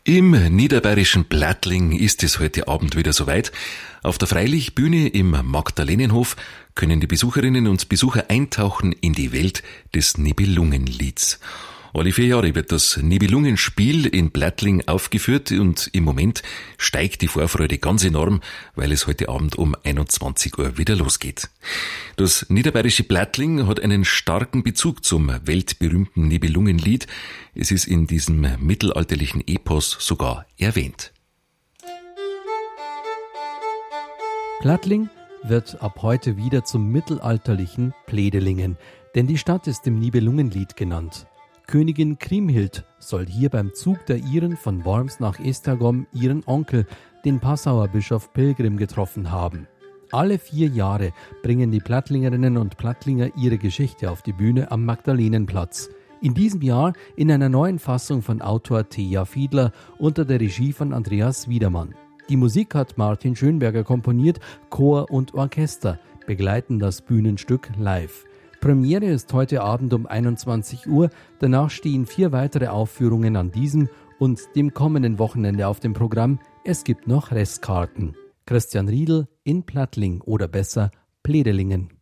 Im niederbayerischen Plattling ist es heute Abend wieder soweit. Auf der Freilichtbühne im Magdalenenhof können die Besucherinnen und Besucher eintauchen in die Welt des Nibelungenlieds. Alle 4 Jahre wird das Nibelungenspiel in Plattling aufgeführt und im Moment steigt die Vorfreude ganz enorm, weil es heute Abend um 21 Uhr wieder losgeht. Das niederbayerische Plattling hat einen starken Bezug zum weltberühmten Nibelungenlied. Es ist in diesem mittelalterlichen Epos sogar erwähnt. Plattling wird ab heute wieder zum mittelalterlichen Pledelingen, denn die Stadt ist im Nibelungenlied genannt. Königin Kriemhild soll hier beim Zug der Iren von Worms nach Esztergom ihren Onkel, den Passauer Bischof Pilgrim, getroffen haben. Alle 4 Jahre bringen die Plattlingerinnen und Plattlinger ihre Geschichte auf die Bühne am Magdalenenplatz. In diesem Jahr in einer neuen Fassung von Autor Thea Fiedler unter der Regie von Andreas Wiedermann. Die Musik hat Martin Schönberger komponiert, Chor und Orchester begleiten das Bühnenstück live. Premiere ist heute Abend um 21 Uhr, danach stehen 4 weitere Aufführungen an diesem und dem kommenden Wochenende auf dem Programm. Es gibt noch Restkarten. Christian Riedl in Plattling oder besser Pledelingen.